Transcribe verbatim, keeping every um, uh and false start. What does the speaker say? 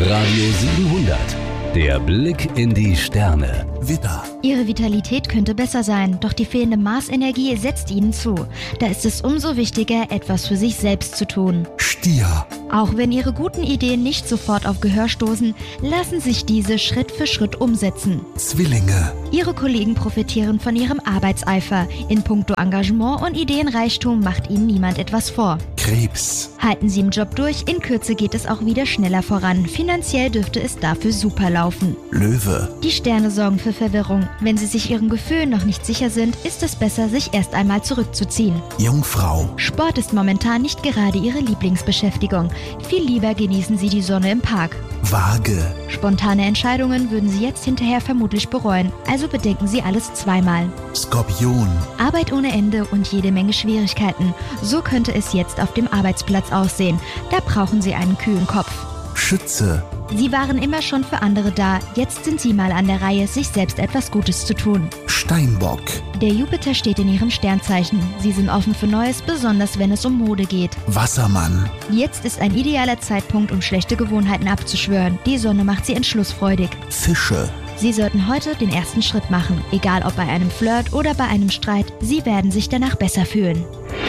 Radio siebenhundert. Der Blick in die Sterne. Widder. Ihre Vitalität könnte besser sein, doch die fehlende Marsenergie setzt Ihnen zu. Da ist es umso wichtiger, etwas für sich selbst zu tun. Stier. Auch wenn Ihre guten Ideen nicht sofort auf Gehör stoßen, lassen sich diese Schritt für Schritt umsetzen. Zwillinge. Ihre Kollegen profitieren von Ihrem Arbeitseifer. In puncto Engagement und Ideenreichtum macht Ihnen niemand etwas vor. Krebs. Halten Sie im Job durch, in Kürze geht es auch wieder schneller voran. Finanziell dürfte es dafür super laufen. Löwe. Die Sterne sorgen für Verwirrung. Wenn Sie sich Ihren Gefühlen noch nicht sicher sind, ist es besser, sich erst einmal zurückzuziehen. Jungfrau. Sport ist momentan nicht gerade Ihre Lieblingsbeschäftigung. Viel lieber genießen Sie die Sonne im Park. Waage. Spontane Entscheidungen würden Sie jetzt hinterher vermutlich bereuen, also bedenken Sie alles zweimal. Skorpion. Arbeit ohne Ende und jede Menge Schwierigkeiten. So könnte es jetzt auf dem Arbeitsplatz aussehen. Da brauchen Sie einen kühlen Kopf. Schütze. Sie waren immer schon für andere da, jetzt sind Sie mal an der Reihe, sich selbst etwas Gutes zu tun. Steinbock. Der Jupiter steht in Ihrem Sternzeichen. Sie sind offen für Neues, besonders wenn es um Mode geht. Wassermann. Jetzt ist ein idealer Zeitpunkt, um schlechte Gewohnheiten abzuschwören. Die Sonne macht Sie entschlussfreudig. Fische. Sie sollten heute den ersten Schritt machen, egal ob bei einem Flirt oder bei einem Streit. Sie werden sich danach besser fühlen.